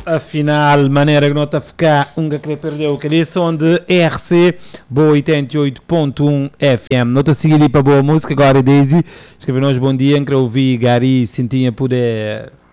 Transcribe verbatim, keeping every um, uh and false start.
Afinal, maneira que nota ficar, um que querer perder o que é som de R C, boa oitenta e oito ponto um F M. Nota seguir ali para boa música, agora Daisy, escreveu-nos bom dia, que eu ouvi Gary Cintinha poder